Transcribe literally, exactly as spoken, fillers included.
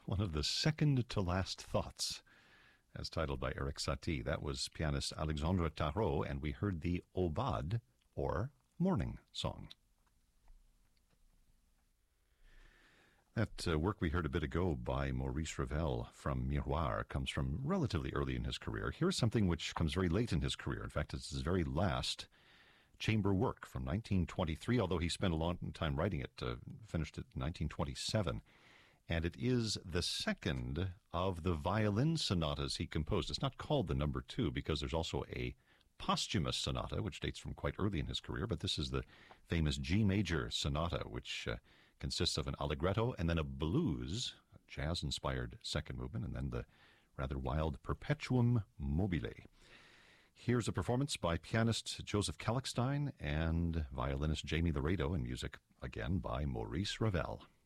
one of the second-to-last thoughts, as titled by Eric Satie. That was pianist Alexandre Tarot, and we heard the Aubade, or Morning Song. That uh, work we heard a bit ago by Maurice Ravel from Miroir comes from relatively early in his career. Here's something which comes very late in his career. In fact, it's his very last chamber work from nineteen twenty-three, although he spent a long time writing it, uh, finished it in nineteen twenty-seven. And it is the second of the violin sonatas he composed. It's not called the number two because there's also a posthumous sonata, which dates from quite early in his career, but this is the famous G major sonata, which uh, consists of an allegretto and then a blues, a jazz-inspired second movement, and then the rather wild Perpetuum mobile. Here's a performance by pianist Joseph Kalkstein and violinist Jamie Laredo, and music again by Maurice Ravel.